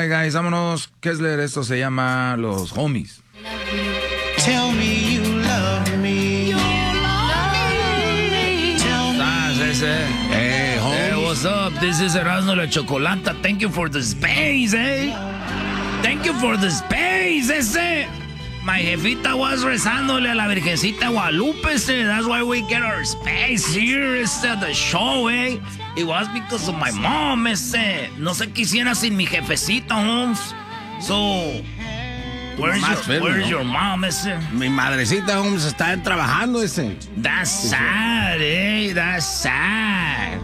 Alright, guys, vámonos. Kessler, esto se llama Los Homies. Tell me you love me. You love me. Hey, what's up? This is Erasmo La Chocolata. Thank you for the space, Thank you for the space, My jefita was rezándole a la Virgencita Guadalupe, That's why we get our space here, the show, It was because of my mom, No se quisiera sin mi jefecita, Holmes. So, where's your mom, Mi madrecita, Holmes, está trabajando, That's sad, That's sad.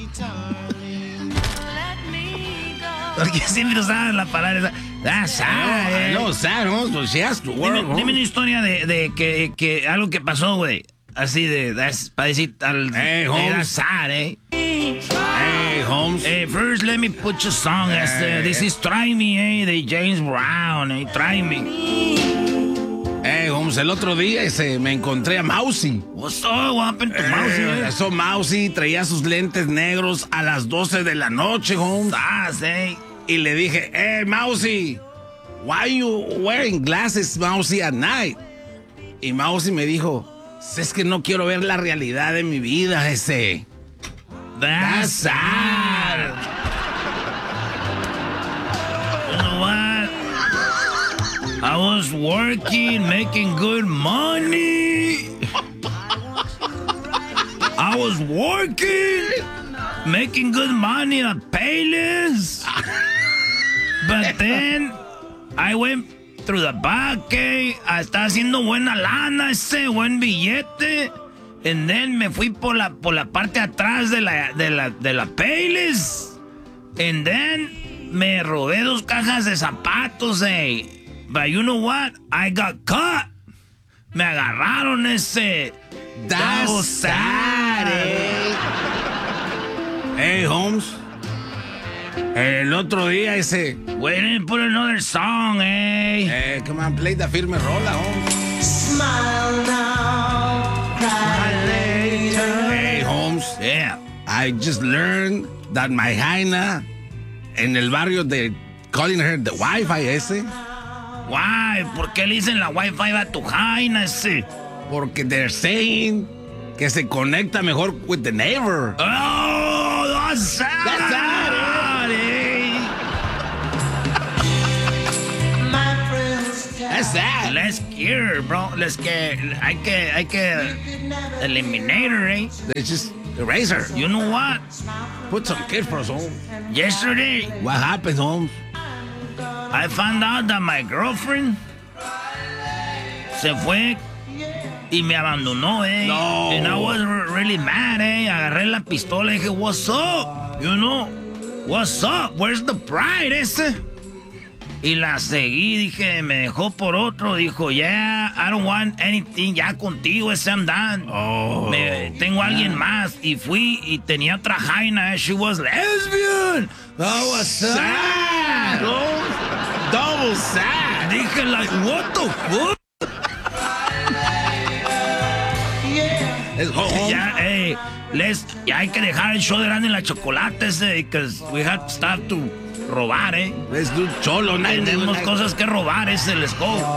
Porque siempre usaban la palabra esa. That's sad, No, sad, Holmes, but she has to work. Dime una historia de que algo que pasó, güey. Así para decir al... Hey, Holmes. That's sad, Hey, Holmes. Hey, first let me put your song. This is Try Me, de James Brown, Try Me. Hey, Holmes, el otro día me encontré a Mousy. What's up? What happened to Mousy? Eso, Mousy traía sus lentes negros a las 12 de la noche, Holmes. Y le dije, hey, Mousy, why are you wearing glasses, Mousy, at night? Y Mousy me dijo, es que no quiero ver la realidad de mi vida, That's sad. You know what? I was working, making good money. I was working, making good money at Payless. But then I went through the back, estaba haciendo buena lana, buen billete. And then me fui por la parte atrás de la Payless. And then me robé 2 cajas de zapatos, But you know what? I got caught. Me agarraron, That's sad, Hey, Holmes. El otro día Wait and put another song, Come on, play the firme rola, Holmes. Smile now, cry later. Hey, Holmes. Yeah. I just learned that my Jaina en el barrio de calling her the Wi-Fi, Why? ¿Por qué le dicen la Wi-Fi a tu Jaina, Porque they're saying que se conecta mejor with the neighbor. Oh, that's sad. That's sad, That's sad. Let's cure, bro. Hay que eliminate her, Let's just erase her. You know what? Put some kids for us, Holmes. Yesterday, What happened, Holmes? I found out that my girlfriend se fue y me abandonó, No. And I was really mad, Agarré la pistola y dije, what's up? You know, what's up? Where's the pride, Y la seguí, dije, me dejó por otro. Dijo, yeah, I don't want anything, ya contigo, I'm done. Oh. Tengo alguien más. Y fui y tenía otra Jaina, she was lesbian. Oh, what's sad? Double sad. Dije, like, what the fuck? Let's go home. Ya, ya hay que dejar el show de Erasmo y la Chocolata because we have stuff to robar, Let's do cholo. Tenemos cosas que robar, let's go.